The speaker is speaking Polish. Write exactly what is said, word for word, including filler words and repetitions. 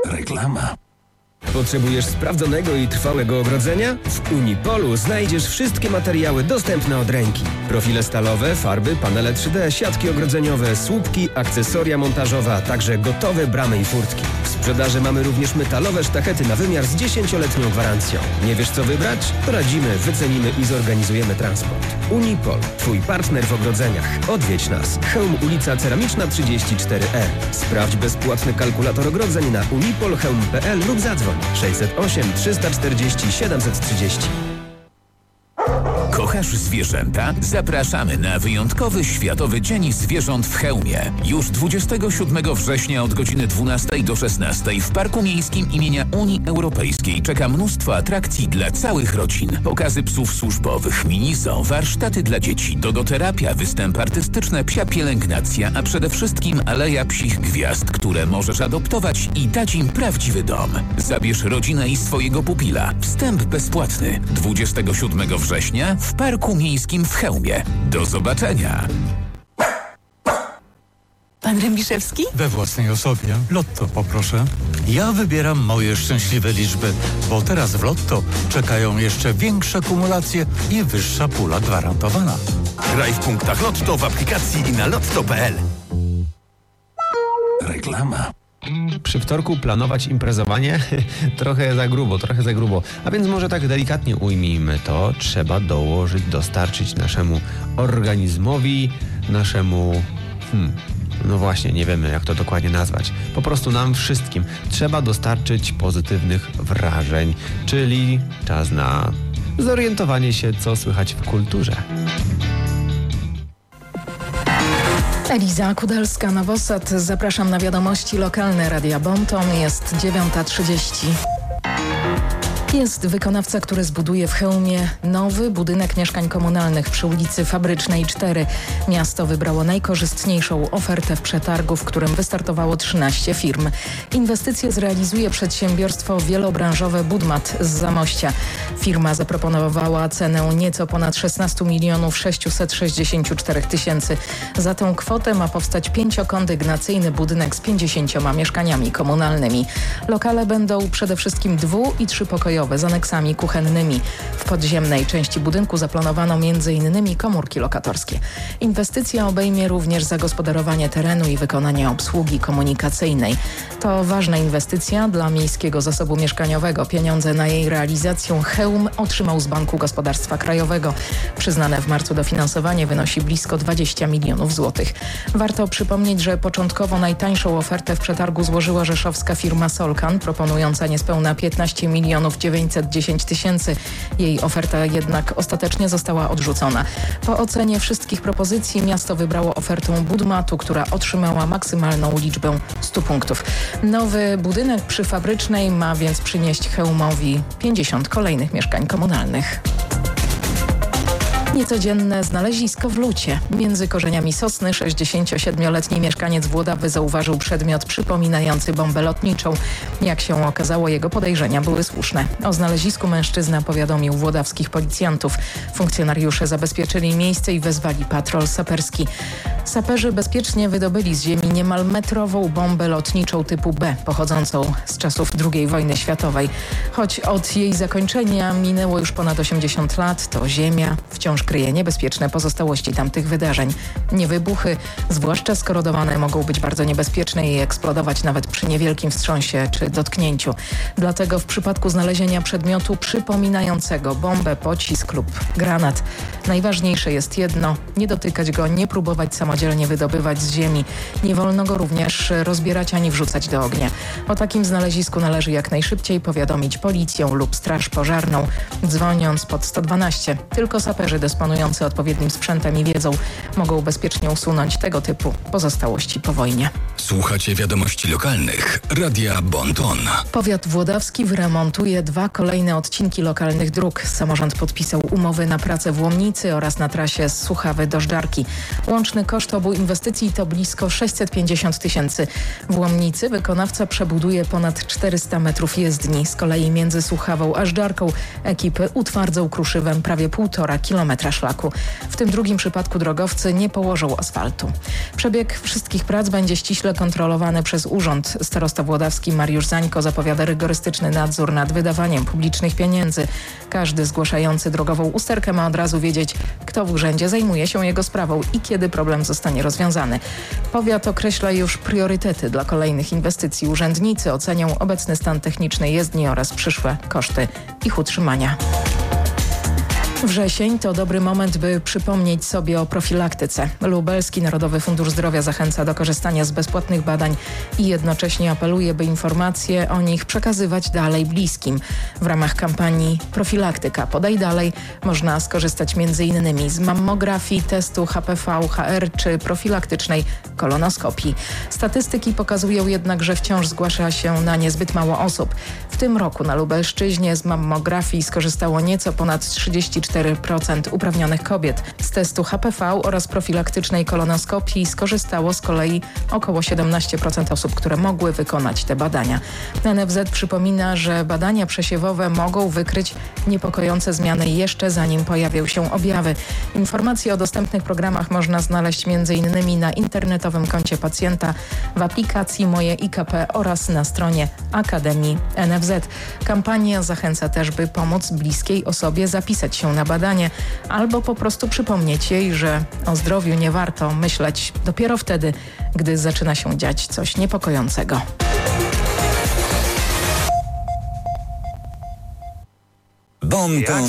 Reklama. Potrzebujesz sprawdzonego i trwałego ogrodzenia? W Unipolu znajdziesz wszystkie materiały dostępne od ręki. Profile stalowe, farby, panele trzy D, siatki ogrodzeniowe, słupki, akcesoria montażowe, a także gotowe bramy i furtki. W sprzedaży mamy również metalowe sztachety na wymiar z dziesięcioletnią gwarancją. Nie wiesz co wybrać? Poradzimy, wycenimy i zorganizujemy transport. Unipol, twój partner w ogrodzeniach. Odwiedź nas. Chełm, ulica Ceramiczna trzydzieści cztery E. Sprawdź bezpłatny kalkulator ogrodzeń na unipol chełm kropka pe el lub zadzwoń sześćset osiem trzysta czterdzieści siedemset trzydzieści. Kochasz zwierzęta? Zapraszamy na wyjątkowy Światowy Dzień Zwierząt w Chełmie. Już dwudziestego siódmego września od godziny dwunastej do szesnastej w Parku Miejskim imienia Unii Europejskiej czeka mnóstwo atrakcji dla całych rodzin. Pokazy psów służbowych, mini-zoo, warsztaty dla dzieci, dogoterapia, występ artystyczne, psia pielęgnacja, a przede wszystkim aleja psich gwiazd, które możesz adoptować i dać im prawdziwy dom. Zabierz rodzinę i swojego pupila. Wstęp bezpłatny. dwudziestego siódmego września w Parku Miejskim w Chełmie. Do zobaczenia! Pan Rębiszewski? We własnej osobie. Lotto poproszę. Ja wybieram moje szczęśliwe liczby, bo teraz w Lotto czekają jeszcze większe kumulacje i wyższa pula gwarantowana. Graj w punktach Lotto w aplikacji i na lotto kropka pe el. Reklama. Przy wtorku planować imprezowanie? Trochę za grubo, trochę za grubo. A więc może tak delikatnie ujmijmy to. Trzeba dołożyć, dostarczyć naszemu organizmowi, naszemu... Hmm, no właśnie, nie wiemy jak to dokładnie nazwać. Po prostu nam wszystkim trzeba dostarczyć pozytywnych wrażeń, czyli czas na zorientowanie się, co słychać w kulturze. Eliza Kudalska-Nowosad. Zapraszam na wiadomości lokalne Radia Bonton. Jest dziewiąta trzydzieści. Jest wykonawca, który zbuduje w Chełmie nowy budynek mieszkań komunalnych przy ulicy Fabrycznej cztery. Miasto wybrało najkorzystniejszą ofertę w przetargu, w którym wystartowało trzynaście firm. Inwestycje zrealizuje przedsiębiorstwo wielobranżowe Budmat z Zamościa. Firma zaproponowała cenę nieco ponad szesnaście milionów sześćset sześćdziesiąt cztery tysięcy. Za tą kwotę ma powstać pięciokondygnacyjny budynek z pięćdziesięcioma mieszkaniami komunalnymi. Lokale będą przede wszystkim dwu- i trzypokojowe z aneksami kuchennymi. W podziemnej części budynku zaplanowano między innymi komórki lokatorskie. Inwestycja obejmie również zagospodarowanie terenu i wykonanie obsługi komunikacyjnej. To ważna inwestycja dla Miejskiego Zasobu Mieszkaniowego. Pieniądze na jej realizację Chełm otrzymał z Banku Gospodarstwa Krajowego. Przyznane w marcu dofinansowanie wynosi blisko dwadzieścia milionów złotych. Warto przypomnieć, że początkowo najtańszą ofertę w przetargu złożyła rzeszowska firma Solkan, proponująca niespełna piętnaście milionów dziewięćset dziesięć tysięcy. Jej oferta jednak ostatecznie została odrzucona. Po ocenie wszystkich propozycji miasto wybrało ofertę Budmatu, która otrzymała maksymalną liczbę stu punktów. Nowy budynek przy Fabrycznej ma więc przynieść Chełmowi pięćdziesiąt kolejnych mieszkań komunalnych. Niecodzienne znalezisko w Lucie. Między korzeniami sosny sześćdziesięciosiedmioletni mieszkaniec Włodawy zauważył przedmiot przypominający bombę lotniczą. Jak się okazało, jego podejrzenia były słuszne. O znalezisku mężczyzna powiadomił włodawskich policjantów. Funkcjonariusze zabezpieczyli miejsce i wezwali patrol saperski. Saperzy bezpiecznie wydobyli z ziemi niemal metrową bombę lotniczą typu B, pochodzącą z czasów drugiej wojny światowej. Choć od jej zakończenia minęło już ponad osiemdziesiąt lat, to ziemia wciąż kryje niebezpieczne pozostałości tamtych wydarzeń. Niewybuchy, zwłaszcza skorodowane, mogą być bardzo niebezpieczne i eksplodować nawet przy niewielkim wstrząsie czy dotknięciu. Dlatego w przypadku znalezienia przedmiotu przypominającego bombę, pocisk lub granat, najważniejsze jest jedno: nie dotykać go, nie próbować samodzielnie wydobywać z ziemi. Nie wolno go również rozbierać ani wrzucać do ognia. O takim znalezisku należy jak najszybciej powiadomić policję lub straż pożarną, dzwoniąc pod sto dwanaście. Tylko saperzy dysponujący odpowiednim sprzętem i wiedzą mogą bezpiecznie usunąć tego typu pozostałości po wojnie. Słuchacie wiadomości lokalnych Radia Bonton. Powiat włodawski wyremontuje dwa kolejne odcinki lokalnych dróg. Samorząd podpisał umowy na pracę w Łomnicy oraz na trasie z Suchawy do Żdarki. Łączny koszt obu inwestycji to blisko sześćset pięćdziesiąt tysięcy. W Łomnicy wykonawca przebuduje ponad czterysta metrów jezdni. Z kolei między Suchawą a Żdarką ekipy utwardzą Kruszywem prawie półtora kilometra metra szlaku. W tym drugim przypadku drogowcy nie położą asfaltu. Przebieg wszystkich prac będzie ściśle kontrolowany przez urząd. Starosta włodawski Mariusz Zańko zapowiada rygorystyczny nadzór nad wydawaniem publicznych pieniędzy. Każdy zgłaszający drogową usterkę ma od razu wiedzieć, kto w urzędzie zajmuje się jego sprawą i kiedy problem zostanie rozwiązany. Powiat określa już priorytety dla kolejnych inwestycji. Urzędnicy ocenią obecny stan techniczny jezdni oraz przyszłe koszty ich utrzymania. Wrzesień to dobry moment, by przypomnieć sobie o profilaktyce. Lubelski Narodowy Fundusz Zdrowia zachęca do korzystania z bezpłatnych badań i jednocześnie apeluje, by informacje o nich przekazywać dalej bliskim. W ramach kampanii Profilaktyka Podaj Dalej można skorzystać między innymi z mammografii, testu H P V, H R czy profilaktycznej kolonoskopii. Statystyki pokazują jednak, że wciąż zgłasza się na niezbyt mało osób. W tym roku na Lubelszczyźnie z mammografii skorzystało nieco ponad trzydzieści cztery procent uprawnionych kobiet. Z testu H P V oraz profilaktycznej kolonoskopii skorzystało z kolei około siedemnaście procent osób, które mogły wykonać te badania. N F Z przypomina, że badania przesiewowe mogą wykryć niepokojące zmiany jeszcze zanim pojawią się objawy. Informacje o dostępnych programach można znaleźć między innymi na internetowym koncie pacjenta, w aplikacji Moje I K P oraz na stronie Akademii N F Z. Kampania zachęca też, by pomóc bliskiej osobie zapisać się na badanie albo po prostu przypomnieć jej, że o zdrowiu nie warto myśleć dopiero wtedy, gdy zaczyna się dziać coś niepokojącego. Bon ton